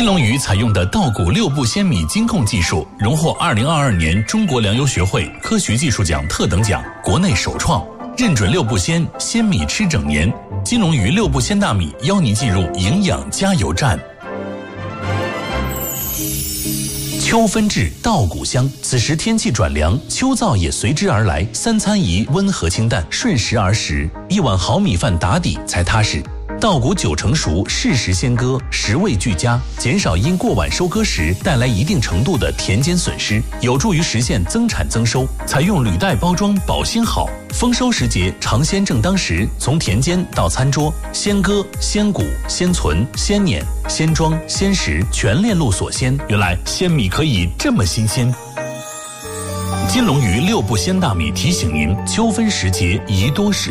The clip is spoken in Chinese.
金龙鱼采用的稻谷6步鲜米精控技术，荣获2022年中国粮油学会科学技术奖特等奖，国内首创，认准6步鲜米吃整年。金龙鱼6步鲜大米邀您进入营养加油站。秋分至，稻谷香。此时天气转凉，秋燥也随之而来。3餐宜温和清淡，顺时而食，一碗好米饭打底才踏实。稻谷9成熟，适时鲜割，食味俱佳，减少因过晚收割时带来一定程度的田间损失，有助于实现增产增收。采用铝袋包装，保鲜好。丰收时节，尝鲜正当时，从田间到餐桌，鲜割、鲜谷、鲜存、鲜碾、鲜装、鲜食，全链路所鲜。原来鲜米可以这么新鲜。金龙鱼6步鲜大米提醒您：秋分时节宜多食。